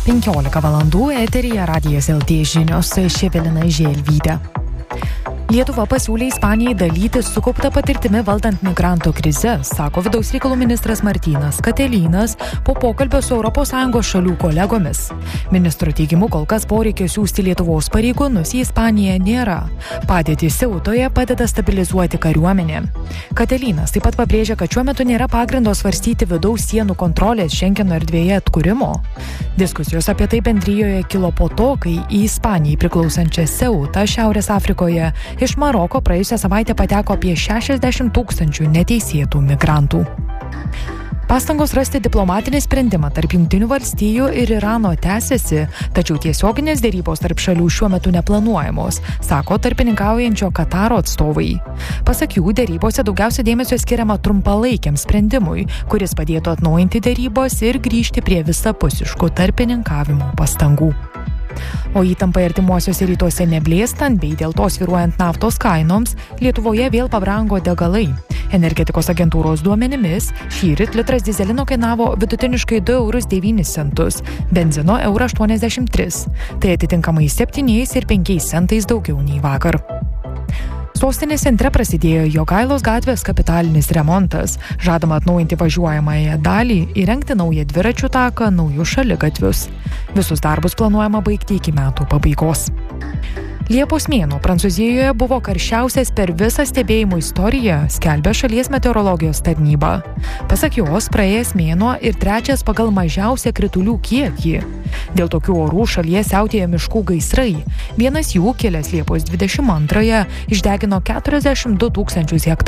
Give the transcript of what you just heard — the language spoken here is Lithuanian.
15 valandų eteryje Radijas LT žinios, čia Evelina Želvytė. Lietuva pasiūlė Ispanijai dalytis sukauptą patirtimi valdant migrantų krizę, sako vidaus reikalų ministras Martynas Katelynas po pokalbio su ES šalių kolegomis. Ministro teigimu, kol kas poreikio siųsti Lietuvos pareigūnus į Ispaniją nėra. Padėtį Siautoje padeda stabilizuoti kariuomenė. Katelynas taip pat pabrėžia, kad šiuo metu nėra pagrindo svarstyti vidaus sienų kontrolės Šengeno erdvėje atkūrimo. Diskusijos apie tai bendrijoje kilo po to, kai į Ispanijai priklausančią Siautą Šiaurės Afrikoje iš Maroko praėjusią savaitę pateko apie 60 000 neteisėtų migrantų. Pastangos rasti diplomatinį sprendimą tarp Jungtinių valstijų ir Irano tęsiasi, tačiau tiesioginės dėrybos tarp šalių šiuo metu neplanuojamos, sako tarpininkaujančio Kataro atstovai. Pasak jų, dėrybose daugiausia dėmesio skiriama trumpalaikiam sprendimui, kuris padėtų atnaujinti dėrybos ir grįžti prie visapusiškų tarpininkavimo pastangų. O įtampai artimuosiuose rytuose neblėstant bei dėl to svyruojant naftos kainoms, Lietuvoje vėl pabrango degalai. Energetikos agentūros duomenimis, šįryt litras dyzelino kainavo vidutiniškai 2,09 €, benzino € 1,83. Tai atitinkamai 7 ir 5 centais daugiau nei vakar. Sostinės centre prasidėjo Jogailos gatvės kapitalinis remontas. Žadama atnaujinti važiuojamąją dalį, įrengti naują dviračių taką, naujus šaligatvius. Visus darbus planuojama baigti iki metų pabaigos. Liepos mėnuo Prancūzijoje buvo karščiausias per visą stebėjimų istoriją, skelbia šalies meteorologijos tarnyba. Pasak jos, praėjęs mėnuo ir trečias pagal mažiausią kritulių kiekį. Dėl tokių orų šalyje siautėja miškų gaisrai. Vienas jų, kilęs Liepos 22-ąją, išdegino 42 000 hektarų.